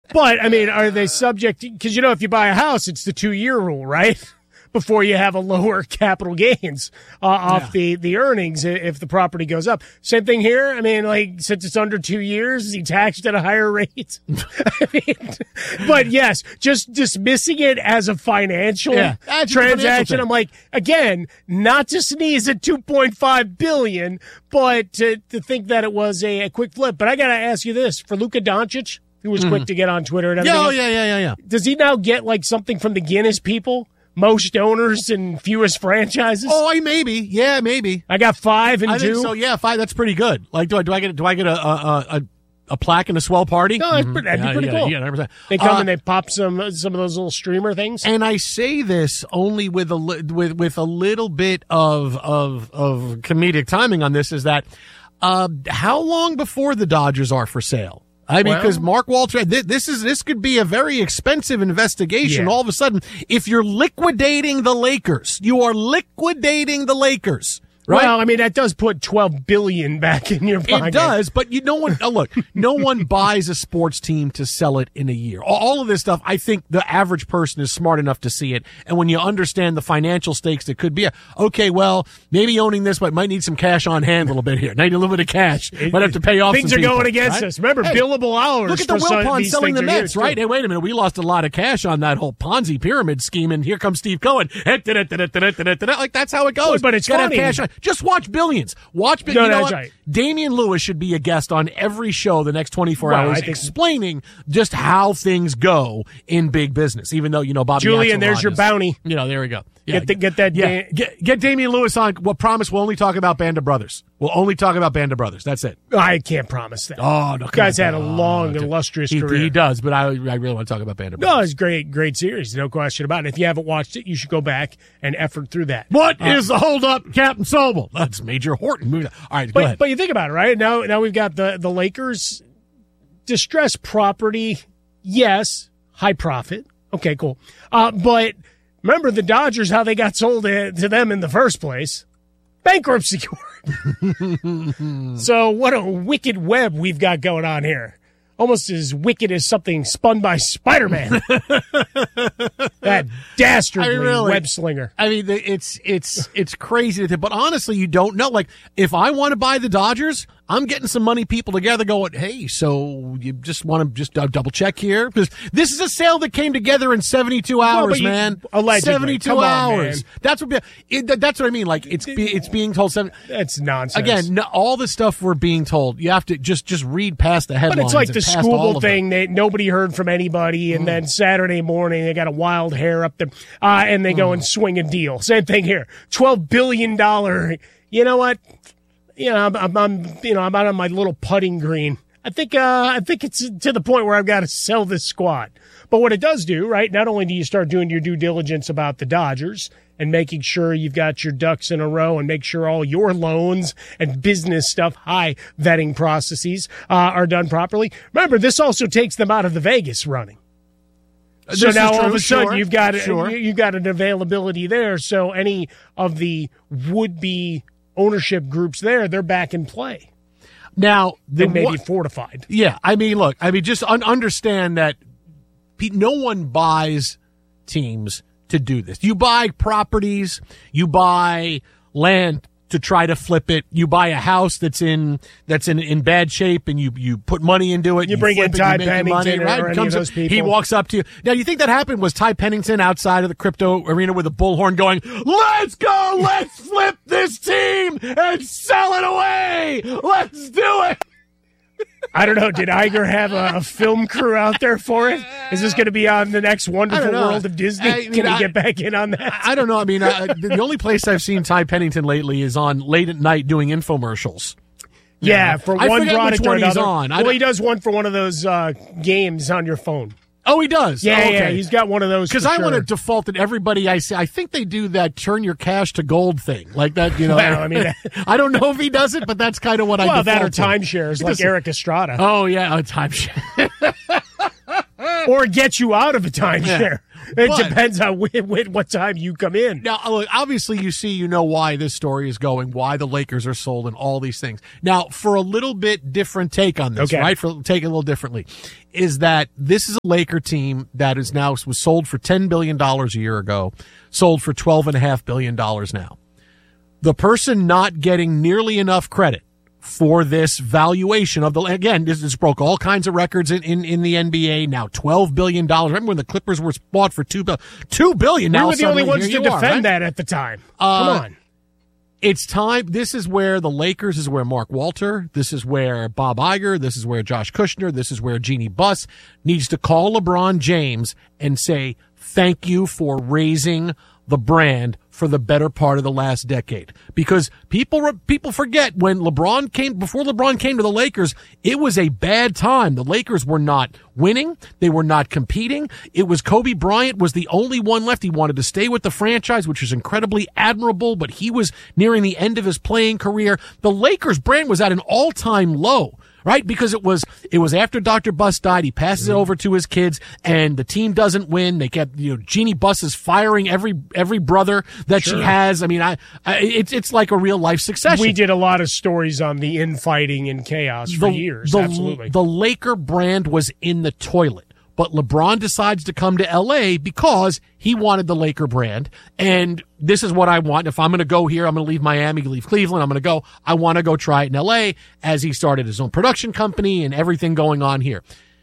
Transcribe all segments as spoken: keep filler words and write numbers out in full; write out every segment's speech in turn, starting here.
But, I mean, are they subject – because, you know, if you buy a house, it's the two-year rule, right? Before you have a lower capital gains uh, off yeah. the, the earnings if the property goes up. Same thing here. I mean, like, since it's under two years, is he taxed at a higher rate? I mean, but, yes, just dismissing it as a financial yeah, transaction. Financial I'm like, again, not to sneeze at two point five billion dollars, but to, to think that it was a, a quick flip. But I got to ask you this. For Luka Doncic, who was mm. quick to get on Twitter and everything. Yeah, oh, yeah, yeah, yeah, yeah. Does he now get, like, something from the Guinness people? Most owners and fewest franchises? Oh, I maybe. Yeah, maybe. I got five and I two. Think so, yeah, five. That's pretty good. Like, do I do I get do I get a a a, a plaque and a swell party? No, that's pretty, that'd yeah, be pretty yeah, cool. Yeah, one hundred percent. They come uh, and they pop some some of those little streamer things. And I say this only with a with with a little bit of of of comedic timing on this. Is that uh, how long before the Dodgers are for sale? I mean, because well, Mark Walter, this, this is this could be a very expensive investigation. Yeah. All of a sudden, if you're liquidating the Lakers, you are liquidating the Lakers. Right? Well, I mean, that does put twelve billion dollars back in your pocket. It does, but you no one oh, look, no one buys a sports team to sell it in a year. All of this stuff, I think the average person is smart enough to see it. And when you understand the financial stakes that could be, a, okay, well, maybe owning this, but might need some cash on hand a little bit here. Need a little bit of cash. Might have to pay off Things some are people, going against right? us. Remember, hey, billable hours. Look at the for Wilpon selling the Mets, right? Too. Hey, wait a minute. We lost a lot of cash on that whole Ponzi pyramid scheme, and here comes Steve Cohen. Like, that's how it goes. But it's Gotta funny. Have cash on. Just watch Billions. Watch, no, you know that's what? right. Damian Lewis should be a guest on every show the next twenty-four well, hours, think, explaining just how things go in big business. Even though you know Bobby Julian, there's Axelrod your is, bounty. You know, there we go. Yeah, get, the, get that. Yeah, da- get, get Damian Lewis on. Well, promise we'll only talk about Band of Brothers. We'll only talk about Band of Brothers. That's it. I can't promise that. Oh no, the guy's had a oh, long, dude. illustrious he, career. He does, but I, I really want to talk about Band of Brothers. No, it's great, great series, no question about it. If you haven't watched it, you should go back and effort through that. What uh, is the holdup, Captain Sobel? That's Major Horton. All right, go but, ahead. But you think about it, right? Now, now we've got the the Lakers, distressed property. Yes, high profit. Okay, cool. Uh, but remember the Dodgers, how they got sold to, to them in the first place. Bankruptcy court. So what a wicked web we've got going on here. Almost as wicked as something spun by Spider-Man. That dastardly I mean, really, web slinger. I mean, it's it's it's crazy. But honestly, you don't know. Like, if I want to buy the Dodgers, I'm getting some money people together going, hey, so you just want to just uh, double check here? Because this is a sale that came together in seventy-two hours, well, man. Allegedly. seventy-two Come hours. On, that's what it, that's what I mean. Like, it's be, it's being told. Seven, that's nonsense. Again, no, all the stuff we're being told, you have to just, just read past the headlines. But it's like the Scooble thing that nobody heard from anybody, and mm. then Saturday morning they got a wild hair up there, uh, and they mm. go and swing a deal. Same thing here. twelve billion dollars. You know what? You know, I'm, I'm, I'm, you know, I'm out on my little putting green. I think, uh, I think it's to the point where I've got to sell this squad. But what it does do, right? Not only do you start doing your due diligence about the Dodgers and making sure you've got your ducks in a row and make sure all your loans and business stuff, high vetting processes, uh, are done properly. Remember, this also takes them out of the Vegas running. So this now all of a sure. sudden you've got sure. you've got an availability there. So any of the would-be ownership groups there, they're back in play. Now, they the, may what, be fortified. Yeah, I mean, look, I mean, just un- understand that pe- no one buys teams to do this. You buy properties, you buy land to try to flip it. You buy a house that's in that's in, in bad shape, and you, you put money into it. You, you bring in Ty it, Pennington money, right? or any of those up, people. He walks up to you. Now, you think that happened? Was Ty Pennington outside of the crypto arena with a bullhorn going, let's go, let's flip this team and sell it away. Let's do it. I don't know. Did Iger have a, a film crew out there for it? Is this going to be on the next Wonderful World of Disney? I mean, Can he I, get back in on that? I don't know. I mean, uh, the only place I've seen Ty Pennington lately is on late at night doing infomercials. Yeah, yeah. for I one product or another. On. Well, he does one for one of those uh, games on your phone. Oh, he does? Yeah, oh, okay. yeah, he's got one of those. Because I sure. want to default that everybody I see, I think they do that turn your cash to gold thing. Like that, you know. Well, I mean, I don't know if he does it, but that's kind of what well, I default that or to. timeshares like Eric Estrada. Oh, yeah, a timeshare. Or get you out of a timeshare. It But- depends on when, when, what time you come in. Now, look, obviously, you see, you know why this story is going, why the Lakers are sold, and all these things. Now, for a little bit different take on this, Okay. right? For take it a little differently, is that this is a Laker team that is now was sold for ten billion dollars a year ago, sold for twelve and a half billion dollars now. The person not getting nearly enough credit for this valuation of the, again, this, this broke all kinds of records in, in, in the N B A. Now twelve billion dollars. Remember when the Clippers were bought for two billion dollars? two billion dollars. We Now were the only suddenly ones here to you defend are, right? that at the time. Uh, Come on. It's time. This is where the Lakers, this is where Mark Walter, this is where Bob Iger, this is where Josh Kushner, this is where Jeannie Buss needs to call LeBron James and say, thank you for raising the brand for the better part of the last decade. Because people people forget when LeBron came, before LeBron came to the Lakers, it was a bad time. The Lakers were not winning. They were not competing. It was Kobe Bryant was the only one left. He wanted to stay with the franchise, which is incredibly admirable, but he was nearing the end of his playing career. The Lakers brand was at an all-time low. Right? Because it was, it was after Doctor Buss died. He passes it over to his kids and the team doesn't win. They kept, you know, Jeannie Buss is firing every, every brother that Sure. she has. I mean, I, I, it's, it's like a real life succession. We did a lot of stories on the infighting and chaos for the, years. the, Absolutely. The Laker brand was in the toilet. But LeBron decides to come to L A because he wanted the Laker brand. And this is what I want. If I'm going to go here, I'm going to leave Miami, leave Cleveland. I'm going to go. I want to go try it in L A as he started his own production company and everything going on here.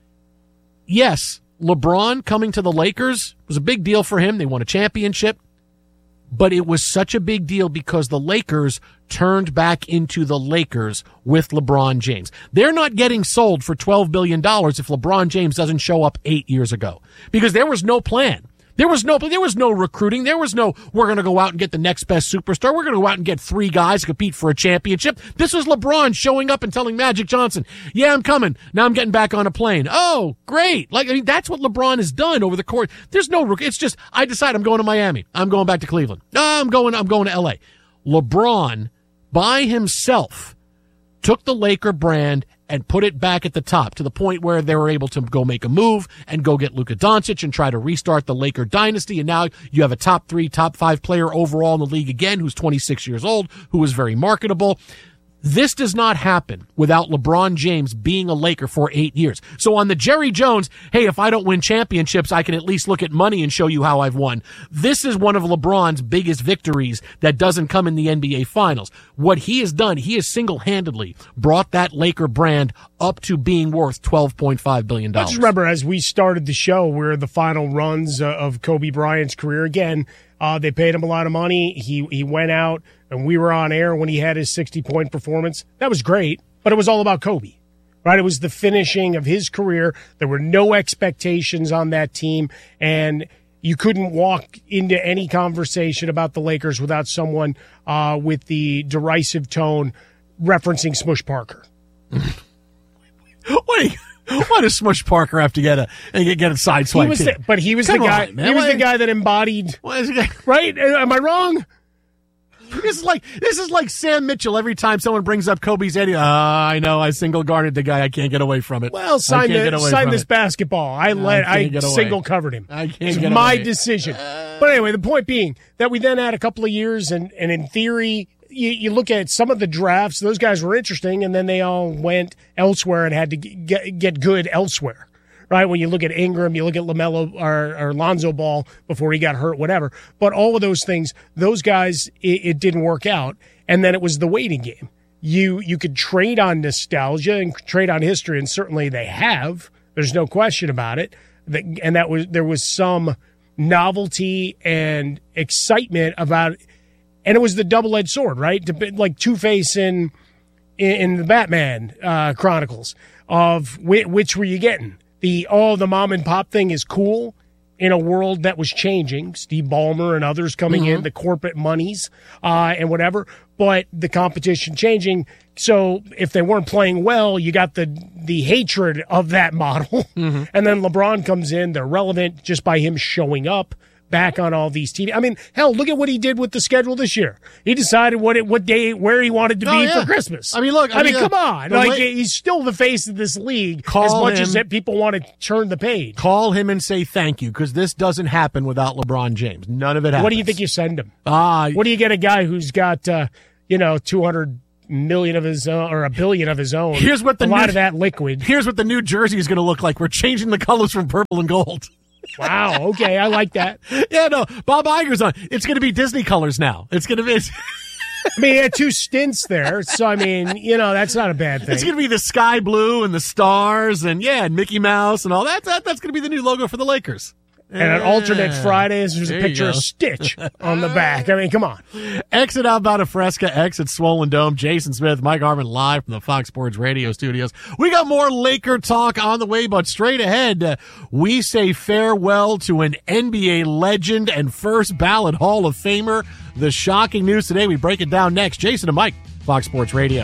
Yes, LeBron coming to the Lakers was a big deal for him. They won a championship. But it was such a big deal because the Lakers turned back into the Lakers with LeBron James. They're not getting sold for twelve billion dollars if LeBron James doesn't show up eight years ago because there was no plan. There was no, there was no recruiting. There was no, we're going to go out and get the next best superstar. We're going to go out and get three guys to compete for a championship. This was LeBron showing up and telling Magic Johnson, yeah, I'm coming. Now I'm getting back on a plane. Oh, great. Like, I mean, that's what LeBron has done over the course. There's no, it's just, I decide I'm going to Miami. I'm going back to Cleveland. No, I'm going, I'm going to L A. LeBron by himself took the Laker brand and put it back at the top to the point where they were able to go make a move and go get Luka Doncic and try to restart the Laker dynasty. And now you have a top three, top five player overall in the league again, who's twenty-six years old, who is very marketable. This does not happen without LeBron James being a Laker for eight years. So on the Jerry Jones, hey, if I don't win championships, I can at least look at money and show you how I've won. This is one of LeBron's biggest victories that doesn't come in the N B A Finals. What he has done, he has single-handedly brought that Laker brand up to being worth twelve point five billion dollars. I just remember as we started the show, where the final runs uh, of Kobe Bryant's career, again, uh, they paid him a lot of money. He he went out, and we were on air when he had his sixty-point performance. That was great, but it was all about Kobe, right? It was the finishing of his career. There were no expectations on that team, and you couldn't walk into any conversation about the Lakers without someone uh, with the derisive tone referencing Smush Parker. What, do you, what does Smush Parker have to get a get, get a sideswipe? He was the, but he was Come the guy. on, man. He was What- the guy that embodied. What is it? Right? Am I wrong? This is like this is like Sam Mitchell. Every time someone brings up Kobe's Eddie, uh, I know I single guarded the guy. I can't get away from it. Well, I sign, can't get the, away sign from this it. basketball. I let can't I get away. single covered him. I can't It's get my away. decision. But anyway, the point being that we then had a couple of years, and, and in theory, you, you look at some of the drafts; those guys were interesting, and then they all went elsewhere and had to get get good elsewhere. Right? When you look at Ingram, you look at LaMelo or, or Lonzo Ball before he got hurt, whatever. But all of those things, those guys, it, it didn't work out. And then it was the waiting game. You you could trade on nostalgia and trade on history, and certainly they have. There's no question about it. And that was there was some novelty and excitement about it. And it was the double-edged sword, right? Like Two-Face in, in the Batman uh, Chronicles of which, which were you getting? The, oh, the mom and pop thing is cool in a world that was changing. Steve Ballmer and others coming Mm-hmm. in, the corporate monies uh, and whatever, but the competition changing. So if they weren't playing well, you got the the hatred of that model. Mm-hmm. And then LeBron comes in. They're relevant just by him showing up. back on all these T V. I mean, hell, look at what he did with the schedule this year. He decided what it, what day, where he wanted to be oh, yeah. for Christmas. I mean, look. I, I mean, mean, come on. Like, la- he's still the face of this league Call as much him, as that people want to turn the page. Call him and say thank you, because this doesn't happen without LeBron James. None of it happens. What do you think you send him? Ah, what do you get a guy who's got, uh, you know, two hundred million of his own, or a billion of his own? Here's what the a new, lot of that liquid. Here's what the new jersey is going to look like. We're changing the colors from purple and gold. Wow. Okay, I like that. Yeah, no, Bob Iger's on. It's going to be Disney colors now. It's going to be. I mean, he had two stints there, so I mean, you know, that's not a bad thing. It's going to be the sky blue and the stars, and yeah, and Mickey Mouse and all that. that that's going to be the new logo for the Lakers. And on alternate Fridays, there's There a you picture go. of Stitch on the back. I mean, come on. Exit outbound of Fresca, exit Swollen Dome. Jason Smith, Mike Harmon live from the Fox Sports Radio studios. We got more Laker talk on the way, but straight ahead, uh, we say farewell to an N B A legend and first ballot Hall of Famer. The shocking news today, we break it down next. Jason and Mike, Fox Sports Radio.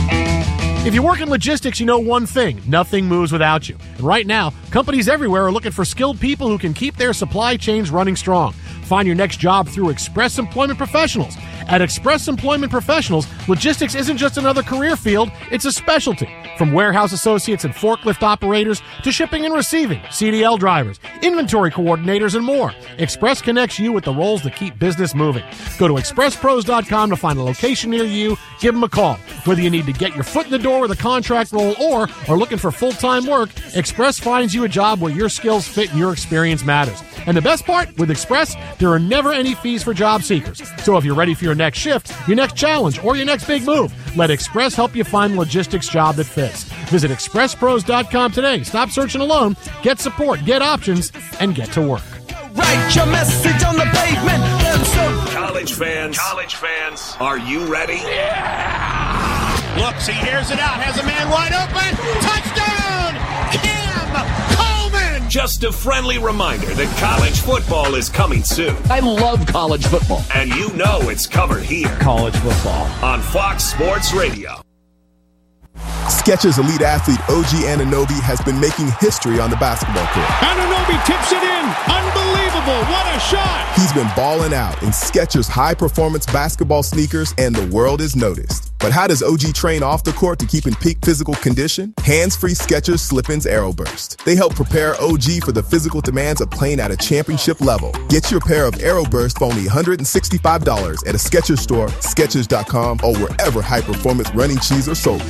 If you work in logistics, you know one thing. Nothing moves without you. And right now, companies everywhere are looking for skilled people who can keep their supply chains running strong. Find your next job through Express Employment Professionals. At Express Employment Professionals, logistics isn't just another career field, it's a specialty. From warehouse associates and forklift operators to shipping and receiving, C D L drivers, inventory coordinators, and more. Express connects you with the roles that keep business moving. Go to express pros dot com to find a location near you. Give them a call. Whether you need to get your foot in the door with a contract role or are looking for full-time work, Express finds you a job where your skills fit and your experience matters. And the best part, with Express, there are never any fees for job seekers. So if you're ready for your next shift, your next challenge, or your next big move, let Express help you find a logistics job that fits. Visit express pros dot com today. Stop searching alone. Get support, get options, and get to work. Write your message on the pavement. College fans, college fans, are you ready? Yeah! Looks, he hears it out, has a man wide open. Touchdown! Cam Coleman! Just a friendly reminder that college football is coming soon. I love college football. And you know it's covered here. College football. On Fox Sports Radio. Skechers elite athlete O G Anunoby has been making history on the basketball court. Anunoby tips it in. Unbelievable. What a shot. He's been balling out in Skechers high-performance basketball sneakers, and the world has noticed. But how does O G train off the court to keep in peak physical condition? Hands-free Skechers Slip-ins Aeroburst. They help prepare O G for the physical demands of playing at a championship level. Get your pair of Aeroburst for only one hundred sixty-five dollars at a Skechers store, Skechers dot com, or wherever high-performance running shoes are sold.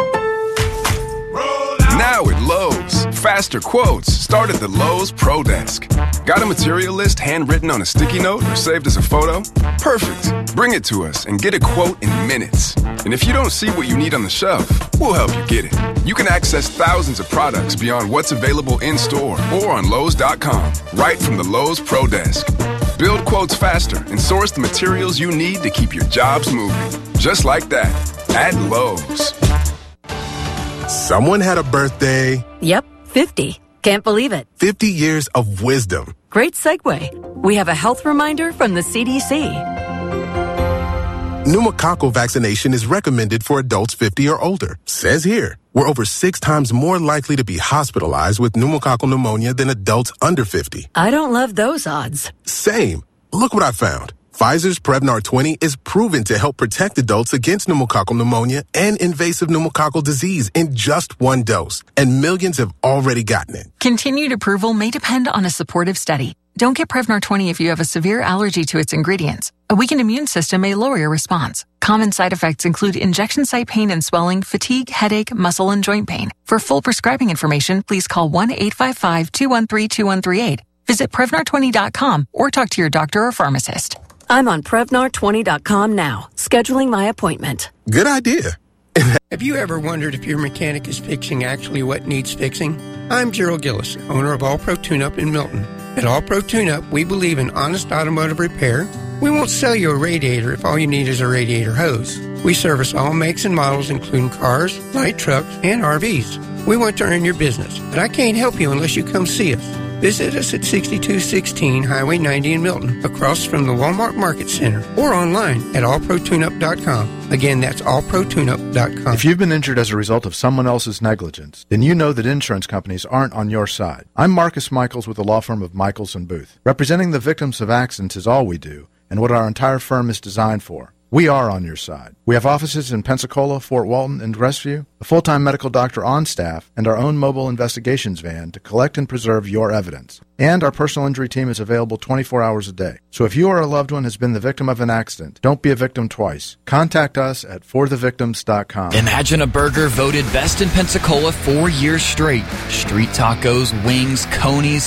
Now at Lowe's, faster quotes start at the Lowe's Pro Desk. Got a material list handwritten on a sticky note or saved as a photo? Perfect. Bring it to us and get a quote in minutes. And if you don't see what you need on the shelf, we'll help you get it. You can access thousands of products beyond what's available in store or on Lowe's dot com, right from the Lowe's Pro Desk. Build quotes faster and source the materials you need to keep your jobs moving. Just like that, at Lowe's. Someone had a birthday. Yep, fifty. Can't believe it. fifty years of wisdom. Great segue. We have a health reminder from the C D C. Pneumococcal vaccination is recommended for adults fifty or older. Says here, we're over six times more likely to be hospitalized with pneumococcal pneumonia than adults under fifty. I don't love those odds. Same. Look what I found. Pfizer's Prevnar twenty is proven to help protect adults against pneumococcal pneumonia and invasive pneumococcal disease in just one dose, and millions have already gotten it. Continued approval may depend on a supportive study. Don't get Prevnar twenty if you have a severe allergy to its ingredients. A weakened immune system may lower your response. Common side effects include injection site pain and swelling, fatigue, headache, muscle, and joint pain. For full prescribing information, please call one eight five five, two one three, two one three eight. Visit Prevnar twenty dot com or talk to your doctor or pharmacist. I'm on Prevnar twenty dot com now, scheduling my appointment. Good idea. Have you ever wondered if your mechanic is fixing actually what needs fixing? I'm Gerald Gillis, owner of All Pro Tune-Up in Milton. At All Pro Tune-Up, we believe in honest automotive repair. We won't sell you a radiator if all you need is a radiator hose. We service all makes and models, including cars, light trucks, and R Vs. We want to earn your business, but I can't help you unless you come see us. Visit us at sixty-two sixteen Highway ninety in Milton, across from the Walmart Market Center, or online at all pro tune up dot com. Again, that's all pro tune up dot com. If you've been injured as a result of someone else's negligence, then you know that insurance companies aren't on your side. I'm Marcus Michaels with the law firm of Michaels and Booth. Representing the victims of accidents is all we do, and what our entire firm is designed for. We are on your side. We have offices in Pensacola, Fort Walton, and Crestview, a full-time medical doctor on staff, and our own mobile investigations van to collect and preserve your evidence. And our personal injury team is available twenty-four hours a day. So if you or a loved one has been the victim of an accident, don't be a victim twice. Contact us at for the victims dot com. Imagine a Burger voted best in Pensacola four years straight. Street tacos, wings, conies,